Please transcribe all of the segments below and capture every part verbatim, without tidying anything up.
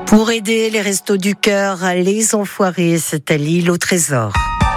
Pour aider les Restos du Cœur, les Enfoirés, c'est à l'île au Trésor.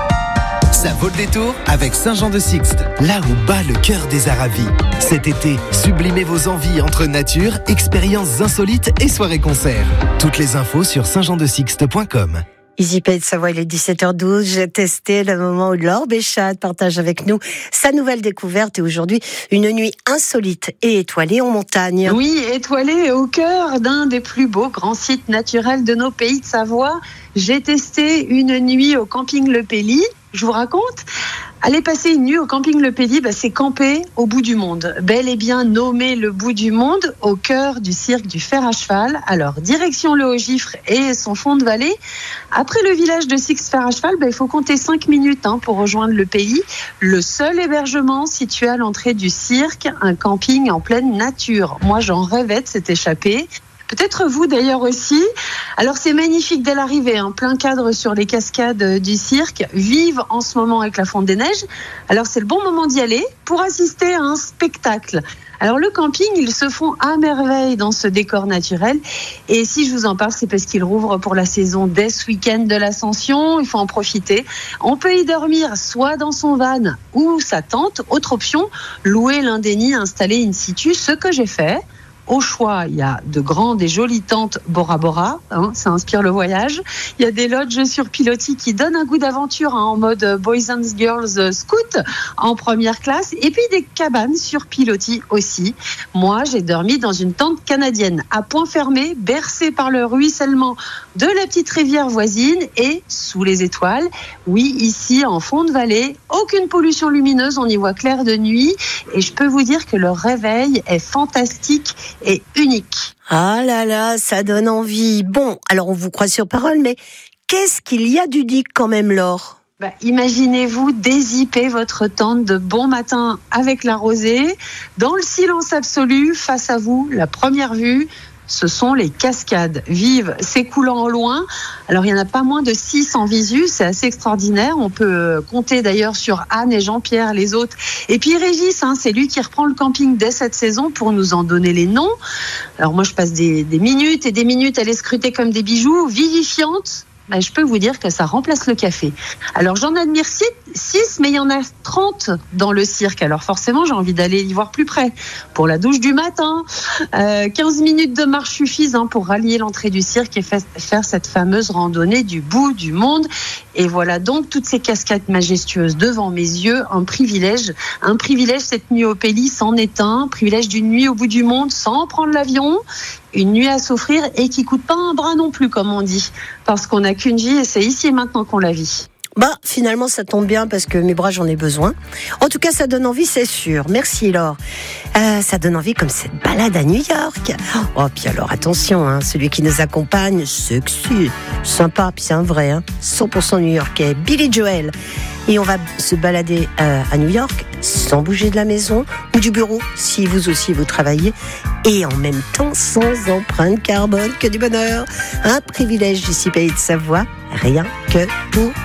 Ça vaut le détour avec Saint-Jean-de-Sixte, là où bat le cœur des Aravis. Cet été, sublimez vos envies entre nature, expériences insolites et soirées-concerts. Toutes les infos sur saint jean de sixte point com. EasyPay de Savoie, il est dix-sept heures douze. J'ai testé le moment où Laure Béchat partage avec nous sa nouvelle découverte et aujourd'hui une nuit insolite et étoilée en montagne. Oui, étoilée au cœur d'un des plus beaux grands sites naturels de nos pays de Savoie. J'ai testé une nuit au camping Le Pelly. Je vous raconte. Aller passer une nuit au camping Le Pelly, bah, c'est camper au bout du monde. Bel et bien nommé le bout du monde, au cœur du cirque du fer à cheval. Alors, direction le Haut-Gifre et son fond de vallée. Après le village de Six fer à cheval, bah, il faut compter cinq minutes hein, pour rejoindre Le Pelly. Le seul hébergement situé à l'entrée du cirque, un camping en pleine nature. Moi, j'en rêvais de cette échappée. Peut-être vous d'ailleurs aussi. Alors c'est magnifique dès l'arrivée, hein, plein cadre sur les cascades du cirque, vive en ce moment avec la fonte des neiges. Alors c'est le bon moment d'y aller pour assister à un spectacle. Alors le camping, ils se font à merveille dans ce décor naturel. Et si je vous en parle, c'est parce qu'il rouvre pour la saison dès ce week-end de l'Ascension. Il faut en profiter. On peut y dormir soit dans son van ou sa tente. Autre option, louer l'un des nids installés in situ, ce que j'ai fait. Au choix, il y a de grandes et jolies tentes Bora Bora, hein, ça inspire le voyage. Il y a des lodges sur pilotis qui donnent un goût d'aventure hein, en mode Boys and Girls Scout en première classe. Et puis des cabanes sur pilotis aussi. Moi, j'ai dormi dans une tente canadienne à point fermé, bercée par le ruissellement de la petite rivière voisine et sous les étoiles. Oui, ici, en fond de vallée, aucune pollution lumineuse, on y voit clair de nuit. Et je peux vous dire que le réveil est fantastique et unique. Ah là là, ça donne envie. Bon, alors on vous croit sur parole, mais qu'est-ce qu'il y a d'unique quand même, Laure ? Bah, imaginez-vous dézipper votre tente de bon matin avec la rosée, dans le silence absolu, face à vous, la première vue, ce sont les cascades vives s'écoulant au loin. Alors, il n'y en a pas moins de six en visu, c'est assez extraordinaire. On peut compter d'ailleurs sur Anne et Jean-Pierre, les autres. Et puis Régis, hein, c'est lui qui reprend le camping dès cette saison pour nous en donner les noms. Alors moi, je passe des, des minutes et des minutes à les scruter comme des bijoux vivifiantes. Ben, je peux vous dire que ça remplace le café. Alors j'en admire six, mais il y en a trente dans le cirque. Alors forcément, j'ai envie d'aller y voir plus près. Pour la douche du matin, euh, quinze minutes de marche suffisent hein, pour rallier l'entrée du cirque et fa- faire cette fameuse randonnée du bout du monde. Et voilà donc toutes ces cascades majestueuses devant mes yeux. Un privilège, un privilège cette nuit au Pelly s'en est un. Privilège d'une nuit au bout du monde sans prendre l'avion. Une nuit à s'offrir et qui coûte pas un bras non plus, comme on dit. Parce qu'on n'a qu'une vie et c'est ici et maintenant qu'on la vit. Bah, finalement, ça tombe bien parce que mes bras, j'en ai besoin. En tout cas, ça donne envie, c'est sûr. Merci, Laure. Euh, ça donne envie comme cette balade à New York. Oh, puis alors, attention, hein, celui qui nous accompagne, sexy, sympa, puis c'est un vrai, hein, cent pour cent new-yorkais, Billy Joel. Et on va se balader euh, à New York sans bouger de la maison ou du bureau, si vous aussi vous travaillez, et en même temps sans empreinte carbone, que du bonheur. Un privilège d'ici Pays de Savoie, rien que pour